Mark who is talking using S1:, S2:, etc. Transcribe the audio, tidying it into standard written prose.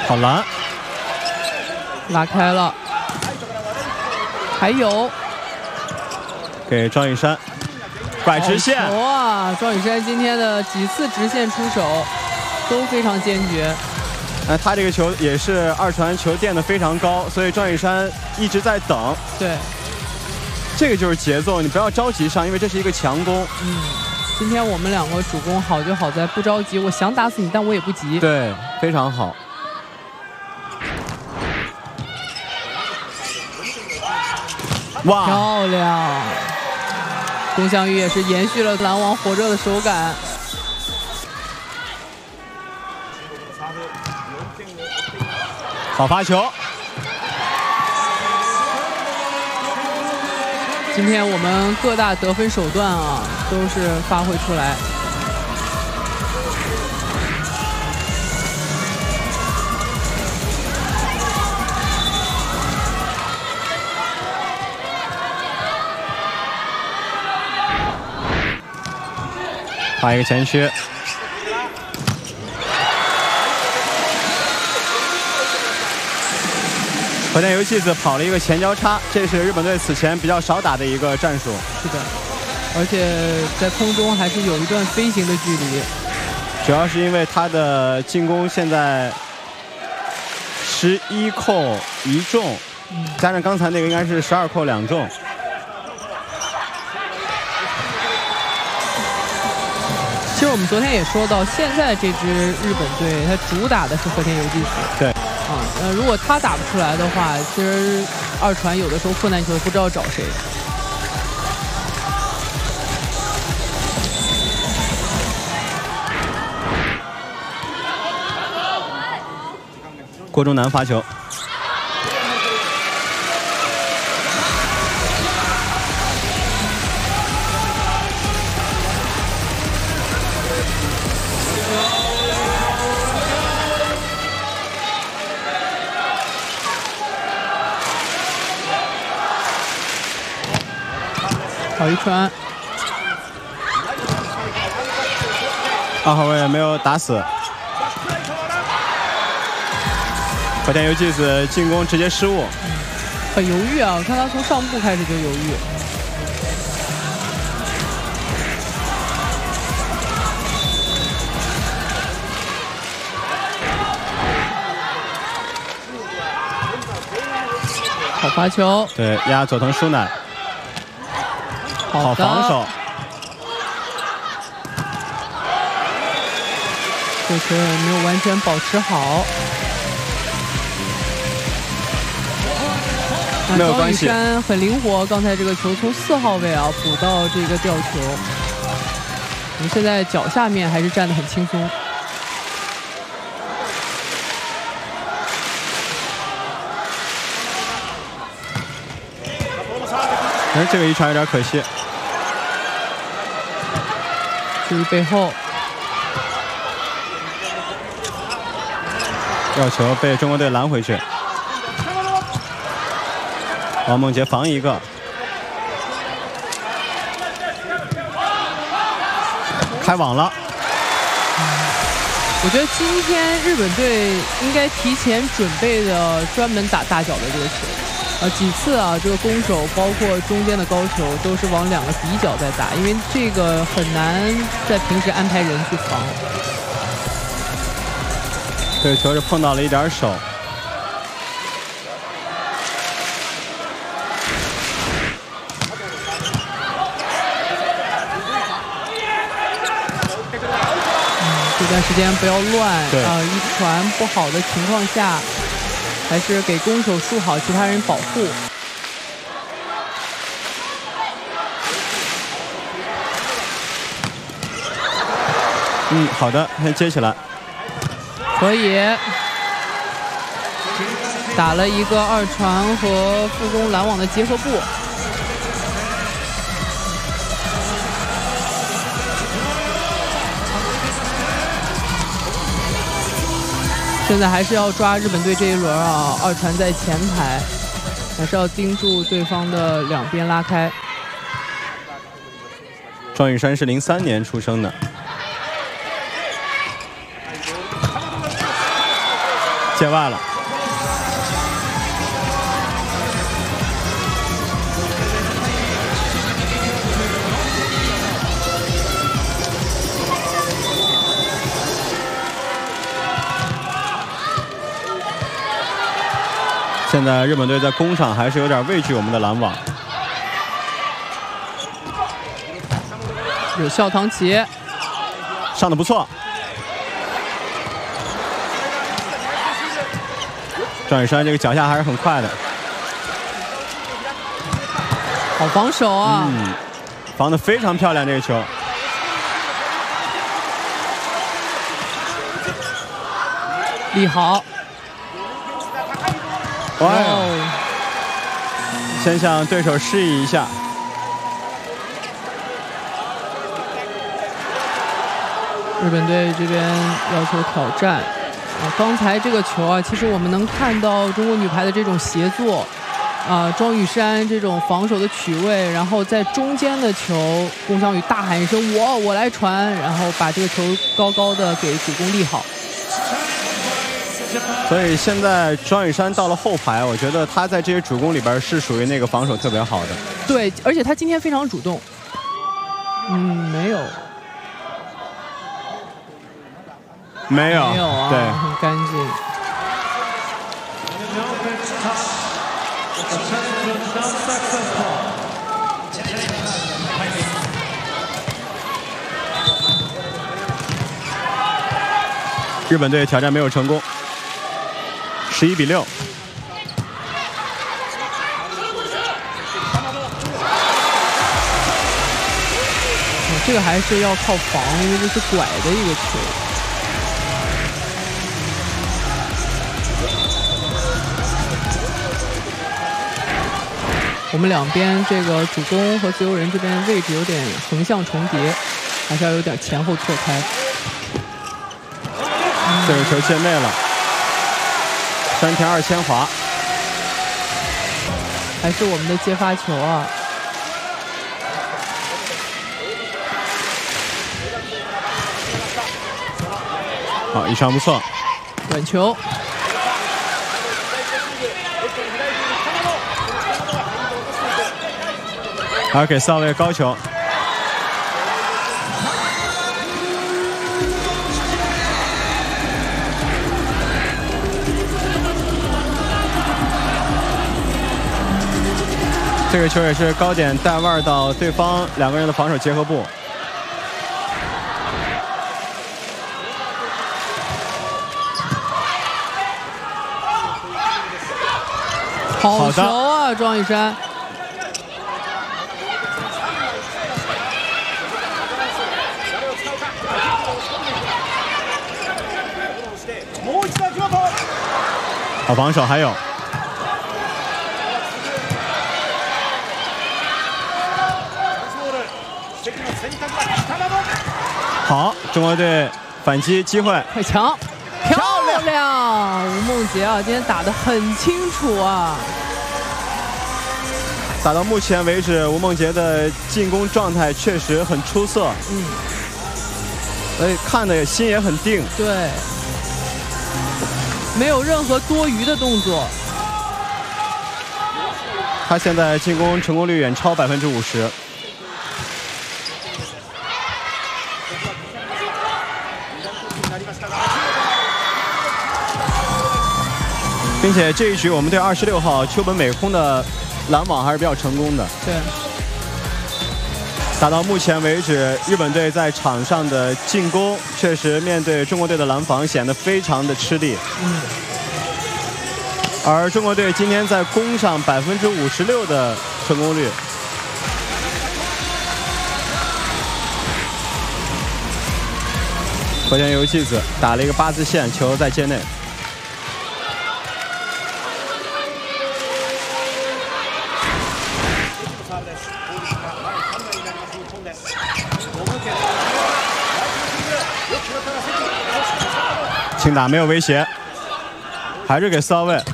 S1: 好拦，
S2: 拉开了，还有
S1: 给庄雨珊拐直线。
S2: 哇，庄雨珊今天的几次直线出手都非常坚决。
S1: 他这个球也是二传球垫得非常高，所以庄雨珊一直在等。
S2: 对，
S1: 这个就是节奏，你不要着急上，因为这是一个强攻。
S2: 今天我们两个主攻好就好在不着急，我想打死你，但我也不急。
S1: 对，非常好。哇，
S2: 漂亮！龚翔宇也是延续了篮网火热的手感。
S1: 好发球！
S2: 今天我们各大得分手段啊，都是发挥出来。
S1: 发一个前区。火箭游戏子跑了一个前交叉，这是日本队此前比较少打的一个战术。
S2: 是的，而且在空中还是有一段飞行的距离。
S1: 主要是因为他的进攻现在11扣1中，加上刚才那个应该是12扣2中。
S2: 其实我们昨天也说到，现在这支日本队它主打的是和田由纪子。
S1: 对。
S2: 如果他打不出来的话，其实二传有的时候困难球不知道找谁。
S1: 郭中南发球，
S2: 好一传，
S1: 二号位没有打死。和田由纪子进攻直接失误，
S2: 很犹豫啊！我看他从上步开始就犹豫。好发球，
S1: 对，压佐藤舒乃，好防守。
S2: 这球也没有完全保持好。
S1: 没有关系，
S2: 庄雨珊很灵活，刚才这个球从4号位啊补到这个吊球，我们现在脚下面还是站得很轻松。
S1: 这个一传有点可惜。
S2: 注意背后，
S1: 吊球被中国队拦回去。王梦洁防一个，开网了。
S2: 我觉得今天日本队应该提前准备的专门打大脚的这个球，几次啊，这个攻守包括中间的高球都是往2个底角在打，因为这个很难在平时安排人去防。
S1: 这个球是碰到了一点手。
S2: 这段时间不要乱一传不好的情况下，还是给攻手树好，其他人保护。
S1: 好的，先接起来，
S2: 可以打了一个2传和副攻拦网的结合步。现在还是要抓日本队这一轮啊，2传在前排，还是要盯住对方的两边拉开。
S1: 庄雨珊是03年出生的， 界外了。现在日本队在攻上还是有点畏惧我们的拦网。
S2: 有效唐琪
S1: 上的不错。赵雨山这个脚下还是很快的，
S2: 好防守啊！
S1: 防得非常漂亮，这个球。
S2: 力好。
S1: 哦，先向对手示意一下。
S2: 日本队这边要求挑战。刚才这个球啊，其实我们能看到中国女排的这种协作，庄雨珊这种防守的取位，然后在中间的球，龚尚宇大喊一声“我来传”，然后把这个球高高的给主攻力好。
S1: 所以现在庄雨珊到了后排，我觉得她在这些主攻里边是属于那个防守特别好的。
S2: 对，而且她今天非常主动。没有。
S1: 没有
S2: 啊，
S1: 对，
S2: 很干净。
S1: 日本队挑战没有成功，11比6。
S2: 这个还是要靠防，因为这是拐的一个球。我们两边这个主攻和自由人这边位置有点横向重叠，还是要有点前后错开。
S1: 这个球界内了，山田二千华，
S2: 还是我们的接发球啊！
S1: 好，一传不错，
S2: 短球。
S1: 还给萨维高球，这个球也是高点带腕到对方两个人的防守结合部。
S2: 好球啊，庄雨珊！
S1: 好防守，还有好，中国队反击机会，
S2: 快抢，漂亮！吴梦洁啊，今天打得很清楚啊。
S1: 打到目前为止，吴梦洁的进攻状态确实很出色，所以看的心也很定。
S2: 对。没有任何多余的动作。
S1: 他现在进攻成功率远超50%。并且这一局我们队26号秋本美空的拦网还是比较成功的。
S2: 对。
S1: 打到目前为止，日本队在场上的进攻确实面对中国队的拦防显得非常的吃力。而中国队今天在攻上56%的成功率。河田由纪子打了一个8字线，球在界内。轻打没有威胁，还是给骚位。